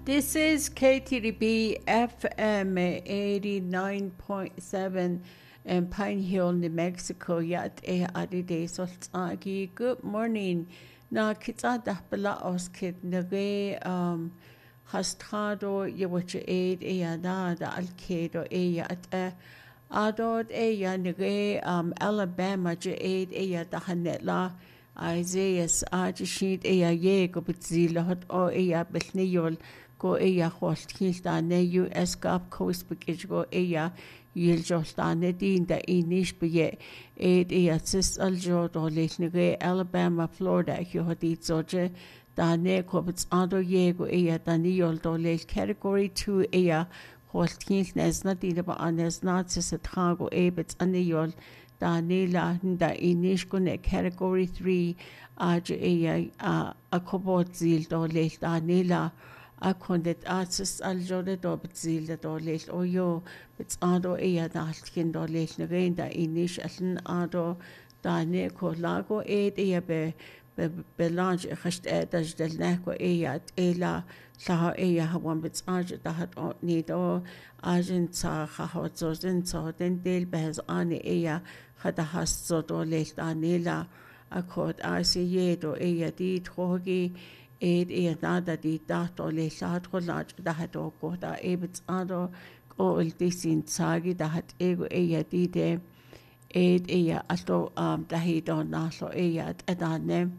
This is KTDB FM 89.7 in Pine Hill, New Mexico. Yat adide soltagi. Good morning. Na kita dah bela oskit nage hastado yewache aid da alkedo at adod nage Alabama je aid da hanetla. Isaiah ajishit ye go bitzila hot o belniyol go holtkiltane US Gulf Coast bikij go yiljoltane din da inish biye sis aljod o lesnige Alabama Florida hoti zoje dane ko bitz ado ye go daniyol do les category 2 holtkil nesna din ba anesna sis trago bitz aniyol Danila da inish kune category 3 a kobot zil do lel Danila a kondet artist aljode do zil do lel oyo bits ado daltkin do lel negen da inish aln ado dane ko lago be belange khast daj del nako ela saha hawan bits da hat nido agent sa khahot zozen so den del bez ane hada hast so do lelt anela akot do di trogi nada di dato le shat rolaj da hat ko da bits ado ko el disin sagi da hat ego di de ato da hido na so adane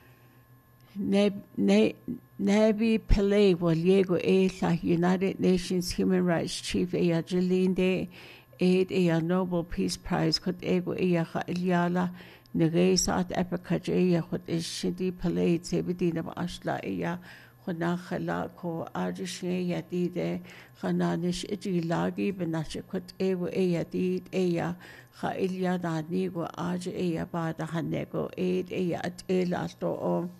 Nabi Pillay Waliego la United Nations Human Rights Chief Jalinde Nobel Peace Prize kut ego Ilyala Nege South Africa kut Shindi Pillay Sebidina Ashla Khonakhala ko Ajishe Yadide Khananish Ijilagi Benashi kut ego Did Kha Ilya Nigo Aj Bada Hanego at Asto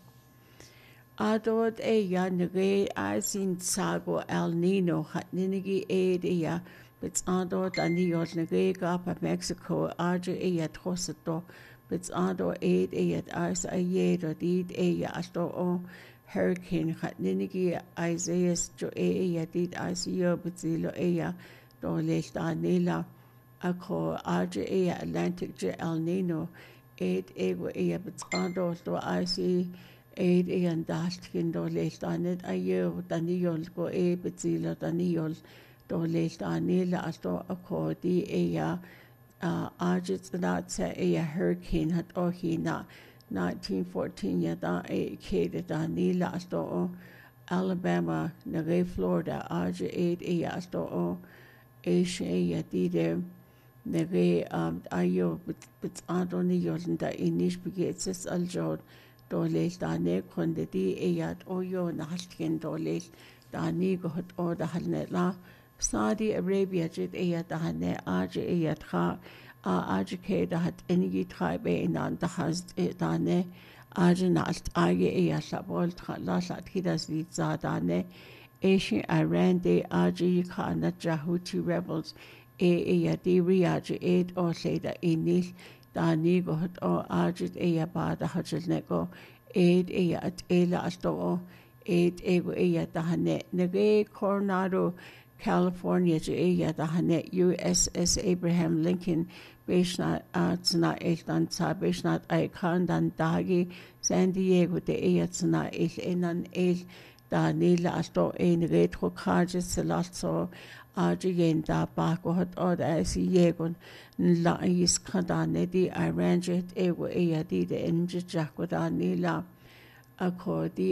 Adod nege asin sago El Nino hat ninigi bits adod aniot nege gapa Mexico aje troseto bits ado as do did asto hurricane hat ninigi Isaiah jo did yo bitzilo do lest anila ako aje Atlantic je El Nino ego bits ado do and daltkin do lelt anet daniyol go betzila daniyol do lelt anela asto akodi ajits natsa hurricane hat ohina 1914 ya da kede danila asto Alabama nage Florida aje asto she dide nage bits adoniyol da inish bigetses aljod Dolel dane konde di oyo nahaltkin dolel dani gohot o dahalnetla Saudi Arabia jit dahane aje kha ke dahat enigi tribe inan dahast dane aje nalt age labol la kidas lit zadane Asian Iran de aje kha na Houthi rebels di riaje o leda inil Dani gohot o ajit bada hajilnego at asto ego dahane nege Coronado California je dahane USS Abraham Lincoln beshnat tsna dan sa beshnat kan dan dagi San Diego de tsna enan Danila asto nege tro kaje selatso Ajiyen da bakohot o da yegon la is kadane di Iran jet ego di de enje jakodani ako di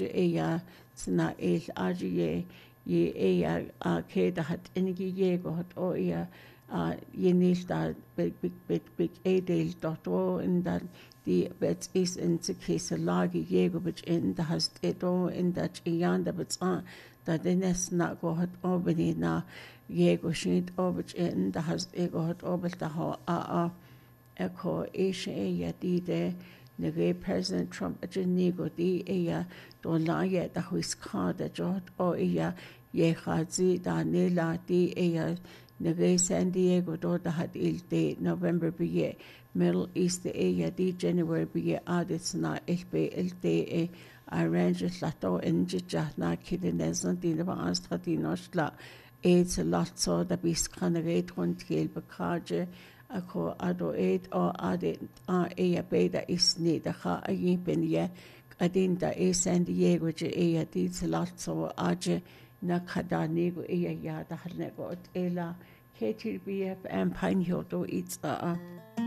tsna ajiye ye ke da hat enigi yego hot o yenil da big edel dot o in da die bet is in the case lagi yego bit in da hast edo in da yanda bits da denes na go hat obeni na yego shit obich in da hast ego hat obel da ha eko dide nege President Trump jenigo di do la da huiska da jot o ye khazi da nela di nagay San Diego do dahat ilte November biye Middle East yadi January biye audits na ilbe ilte arranges lato injijah na kidinesan dina ba astradinoshla AIDS lotso da bis kanagate huntil bakaje ako ado aid o audit beda isni da ha ayipenya adinda San Diego je yadi lotso aje na kadanigo ya da harnego ela KTBF and Pine Hill do it's